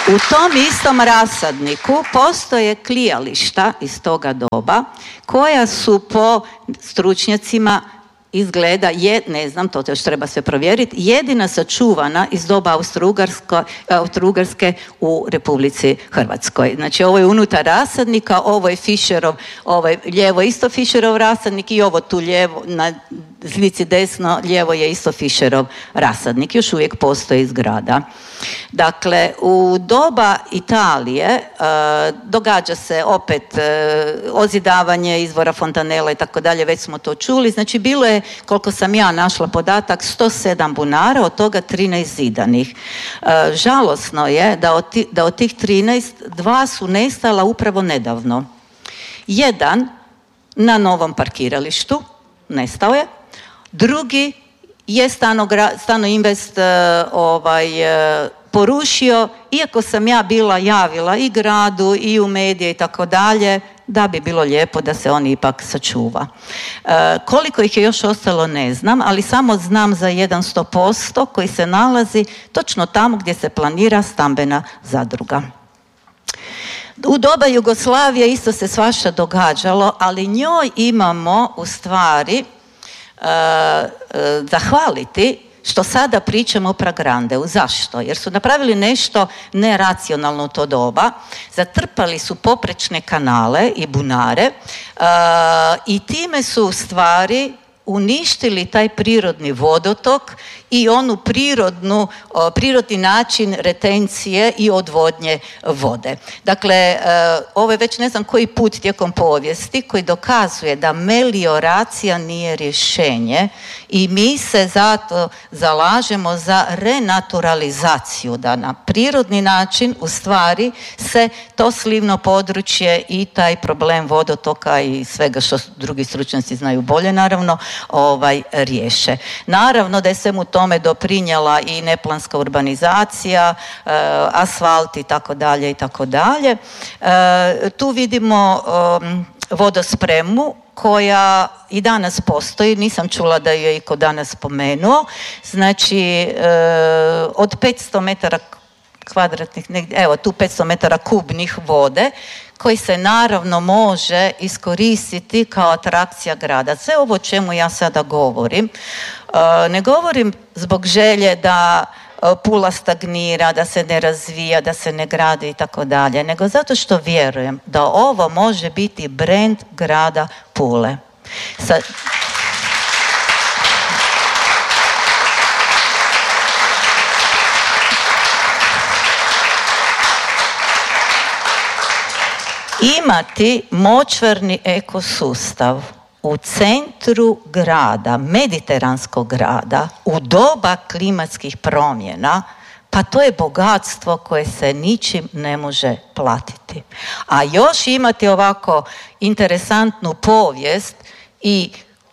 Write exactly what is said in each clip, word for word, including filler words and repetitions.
U tom istom rasadniku postoje klijališta iz toga doba koja su po stručnjacima izgleda, je, ne znam, to još treba sve provjeriti, jedina sačuvana iz doba Austro-Ugarske u Republici Hrvatskoj. Znači ovo je unutar rasadnika, ovo je Fischerov, ovo je lijevo isto Fischerov rasadnik i ovo tu lijevo, na slici desno, lijevo je isto Fischerov rasadnik, još uvijek postoji zgrada. Dakle, u doba Italije e, događa se opet e, ozidavanje izvora fontanela i tako dalje, već smo to čuli. Znači, bilo je, koliko sam ja našla podatak, sto sedam bunara, od toga trinaest zidanih. E, žalosno je da od, ti, da od tih trinaest, dva su nestala upravo nedavno. Jedan na novom parkiralištu, nestao je. Drugi je Stano Invest uh, ovaj, uh, porušio, iako sam ja bila javila i gradu i u medije i tako dalje, da bi bilo lijepo da se on ipak sačuva. Uh, koliko ih je još ostalo ne znam, ali samo znam za jedan sto posto koji se nalazi točno tamo gdje se planira stambena zadruga. U doba Jugoslavije isto se svašta događalo, ali njoj imamo u stvari Uh, uh, zahvaliti što sada pričamo o Pragrandeu. Zašto? Jer su napravili nešto neracionalno u to doba, zatrpali su poprečne kanale i bunare uh, i time su u stvari uništili taj prirodni vodotok i onu prirodnu, prirodni način retencije i odvodnje vode. Dakle, ovo je već ne znam koji put tijekom povijesti koji dokazuje da melioracija nije rješenje i mi se zato zalažemo za renaturalizaciju, da na prirodni način u stvari se to slivno područje i taj problem vodotoka i svega što drugi stručnjaci znaju bolje naravno, ovaj, riješe. Naravno da je svemu tome doprinjela i neplanska urbanizacija, e, asfalt i tako dalje i tako dalje. E, tu vidimo um, vodospremu koja i danas postoji, nisam čula da je iko danas spomenuo. Znači, e, od petsto metara kvadratnih, evo tu petsto metara kubnih vode, koji se naravno može iskoristiti kao atrakcija grada. Sve ovo o čemu ja sada govorim, ne govorim zbog želje da Pula stagnira, da se ne razvija, da se ne gradi i tako dalje, nego zato što vjerujem da ovo može biti brand grada Pule. Sa... Imati močvarni ekosustav u centru grada, mediteranskog grada, u doba klimatskih promjena, pa to je bogatstvo koje se ničim ne može platiti. A još imati ovako interesantnu povijest i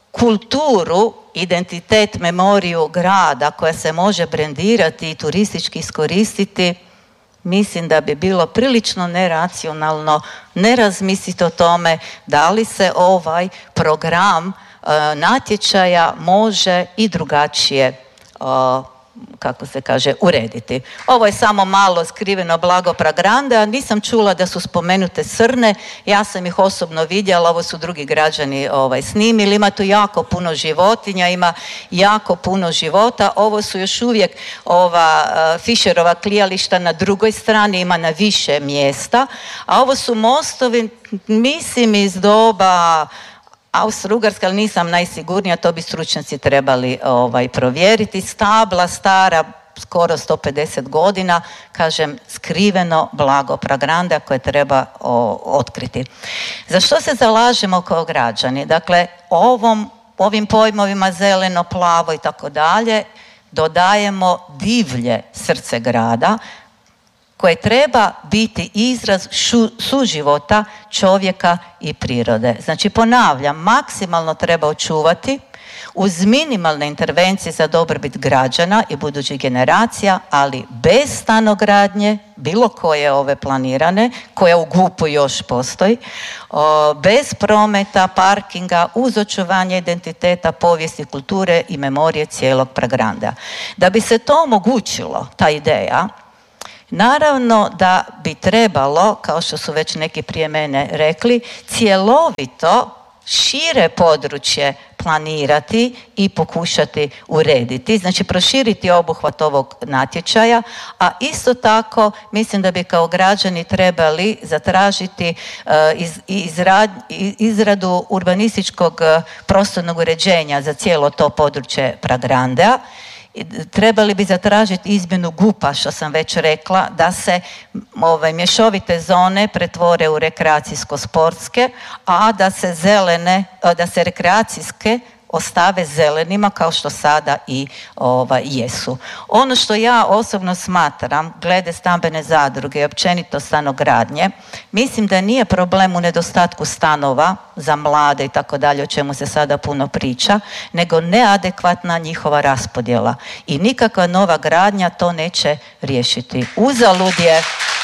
kulturu, identitet, memoriju grada koja se može brendirati i turistički iskoristiti, mislim da bi bilo prilično neracionalno ne razmisliti o tome da li se ovaj program uh, natječaja može i drugačije uh, kako se kaže, urediti. Ovo je samo malo skriveno blago Pragrandea, nisam čula da su spomenute srne, ja sam ih osobno vidjela, ovo su drugi građani ovaj, snimili, ima tu jako puno životinja, ima jako puno života, ovo su još uvijek ova uh, Fischerova klijališta na drugoj strani, ima na više mjesta, a ovo su mostovi, mislim, iz doba Austro-Ugarska, ali nisam najsigurnija, to bi stručnjaci trebali ovaj, provjeriti. Stabla stara skoro sto pedeset godina, kažem, skriveno blago Pragrandea koje treba o, otkriti. Za što se zalažemo kao građani? Dakle, ovom, ovim pojmovima zeleno, plavo i tako dalje dodajemo divlje srce grada, koje treba biti izraz šu, suživota čovjeka i prirode. Znači, ponavljam, maksimalno treba očuvati uz minimalne intervencije za dobrobit građana i budućih generacija, ali bez stanogradnje, bilo koje ove planirane, koja u G U P-u još postoji, o, bez prometa, parkinga, uz očuvanje identiteta, povijesti, kulture i memorije cijelog Pragrandea. Da bi se to omogućilo, ta ideja, Naravno da bi trebalo, kao što su već neki prije mene rekli, cjelovito šire područje planirati i pokušati urediti, znači proširiti obuhvat ovog natječaja, a isto tako mislim da bi kao građani trebali zatražiti uh, iz, izrad, izradu urbanističkog prostornog uređenja za cijelo to područje Pragrandea. Trebali bi zatražiti izmjenu G U P-a, što sam već rekla, da se ove mješovite zone pretvore u rekreacijsko-sportske, a da se zelene, da se rekreacijske ostave zelenima kao što sada i ovaj, jesu. Ono što ja osobno smatram glede stambene zadruge i općenito stanogradnje, mislim da nije problem u nedostatku stanova za mlade i tako dalje, o čemu se sada puno priča, nego neadekvatna njihova raspodjela. I nikakva nova gradnja to neće riješiti. Uzalud je...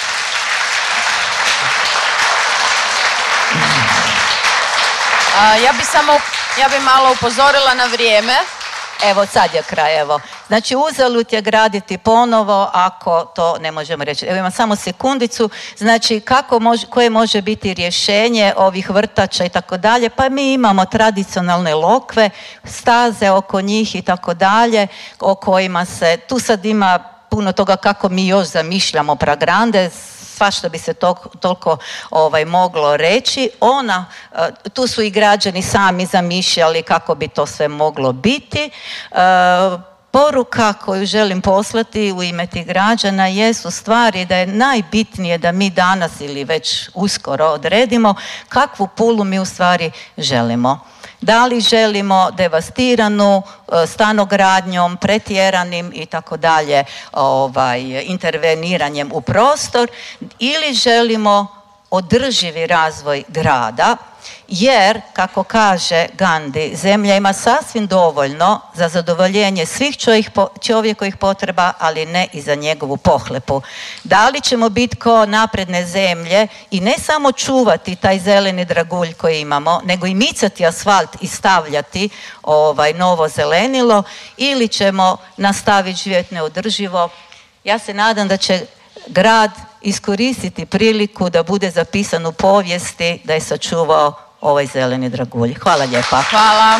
A, ja bi samo, ja bi malo upozorila na vrijeme. Evo, sad je kraj, evo. Znači, uzalud je graditi ponovo ako to ne možemo reći. Evo, imam samo sekundicu. Znači, kako može, koje može biti rješenje ovih vrtača i tako dalje? Pa mi imamo tradicionalne lokve, staze oko njih i tako dalje, o kojima se, tu sad ima puno toga kako mi još zamišljamo Pragrande, svašta bi se to, toliko ovaj, moglo reći. Ona, tu su i građani sami zamišljali kako bi to sve moglo biti. E, poruka koju želim poslati u ime tih građana jest u stvari da je najbitnije da mi danas ili već uskoro odredimo kakvu Pulu mi u stvari želimo. Da li želimo devastiranu stanogradnjom, pretjeranim i tako dalje ovaj, interveniranjem u prostor, ili želimo održivi razvoj grada, jer, kako kaže Gandhi, zemlja ima sasvim dovoljno za zadovoljenje svih čovjekovih potreba, ali ne i za njegovu pohlepu. Da li ćemo biti ko napredne zemlje i ne samo čuvati taj zeleni dragulj koji imamo, nego i micati asfalt i stavljati ovaj, novo zelenilo, ili ćemo nastaviti živjeti neodrživo? Ja se nadam da će grad iskoristiti priliku da bude zapisan u povijesti da je sačuvao ovaj zeleni dragulj. Hvala lijepa. Hvala.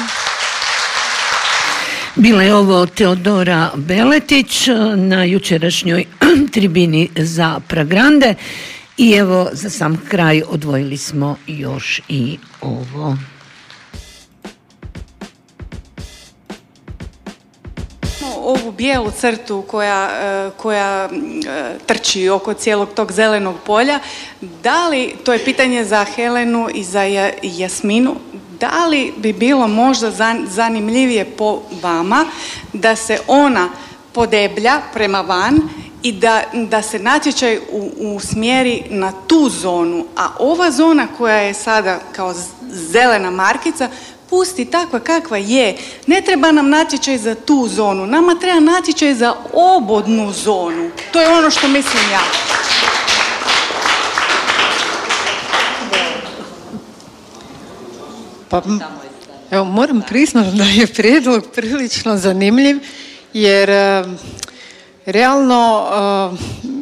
Bila je ovo Teodora Beletić na jučerašnjoj tribini za Pragrande i evo za sam kraj odvojili smo još i ovo. Ovu bijelu crtu koja, koja trči oko cijelog tog zelenog polja, da li, to je pitanje za Helenu i za Jasminu, da li bi bilo možda zanimljivije po vama da se ona podeblja prema van i da, da se natječaj usmjeri na tu zonu, a ova zona koja je sada kao zelena markica pusti takva kakva je. Ne treba nam natječaj za tu zonu, nama treba natječaj za obodnu zonu. To je ono što mislim ja. Pa, evo, moram priznati da je prijedlog prilično zanimljiv, jer uh, realno uh,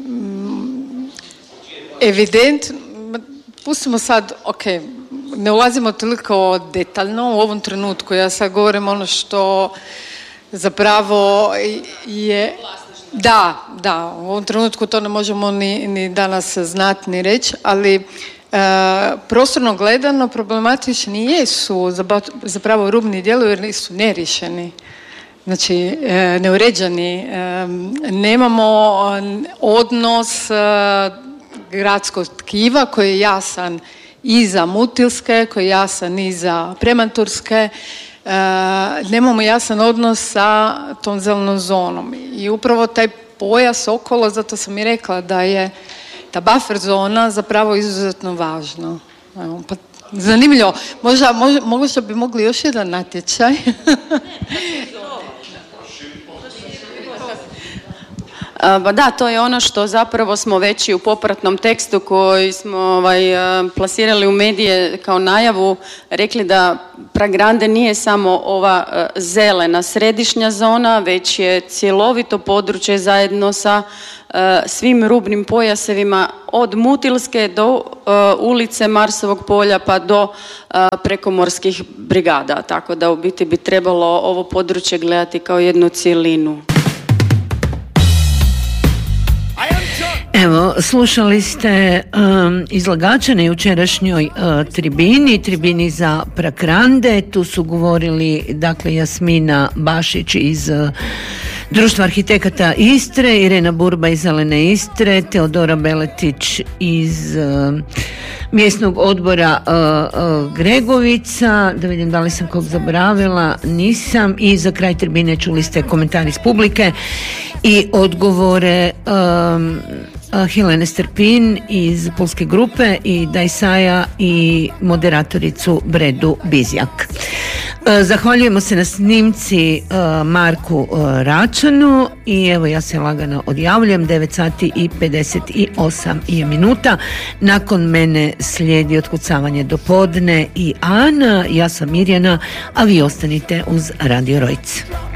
evident, pustimo sad, ok, ne ulazimo toliko detaljno u ovom trenutku, ja sad govorim ono što zapravo je... Da, da, u ovom trenutku to ne možemo ni, ni danas znati ni reći, ali e, prostorno gledano problematični jesu zapravo rubni dijelovi jer nisu neriješeni. Znači, e, neuređeni. E, nemamo odnos e, gradskog tkiva koji je jasan i za Mutilske, koji je jasan i za Premanturske. E, nemamo jasan odnos sa tom zelenom zonom. I upravo taj pojas okolo, zato sam i rekla da je ta buffer zona zapravo izuzetno važna. Evo, pa zanimljivo. Možda, možda, možda bi mogli još jedan natječaj. Ba da, to je ono što zapravo smo već i u popratnom tekstu koji smo ovaj, plasirali u medije kao najavu rekli da Pragrande nije samo ova zelena središnja zona, već je cjelovito područje zajedno sa svim rubnim pojasevima od Mutilske do uh, ulice Marsovog polja pa do uh, prekomorskih brigada. Tako da u biti bi trebalo ovo područje gledati kao jednu cjelinu. Evo, slušali ste um, izlagača na jučerašnjoj uh, tribini, tribini za Pragrande. Tu su govorili, dakle, Jasmina Bašić iz uh, Društva arhitekata Istre, Irena Burba iz Zelene Istre, Teodora Beletić iz uh, mjesnog odbora uh, uh, Gregovica, da vidim da li sam kog zaboravila, nisam, i za kraj tribine čuli ste komentar iz publike i odgovore um, Helene Sterpin iz Pulske grupe i Dajsaja i moderatoricu Bredu Bizjak. Zahvaljujemo se na snimci Marku Račanu i evo ja se lagano odjavljujem, devet sati i pedeset osam je minuta. Nakon mene slijedi otkucavanje do podne i Ana, ja sam Mirjana, a vi ostanite uz Radio Rojc.